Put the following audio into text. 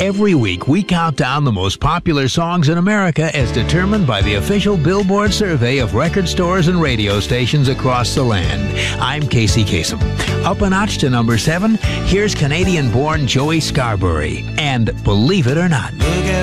Every week, we count down the most popular songs in America as determined by the official Billboard survey of record stores and radio stations across the land. I'm Casey Kasem. Up a notch to number 7, here's Canadian-born Joey Scarbury and Believe It or Not.